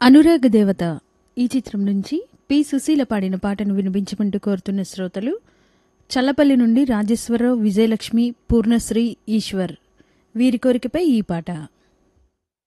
అనురాగ దేవత ఈ చిత్రం నుంచి పి సుశీల పాడిన పాటను వినిపించమంటూ కోరుతున్న శ్రోతలు చల్లపల్లి నుండి రాజేశ్వరరావు, విజయలక్ష్మి, పూర్ణశ్రీ, ఈశ్వర్. వీరి కోరికపై ఈ పాట.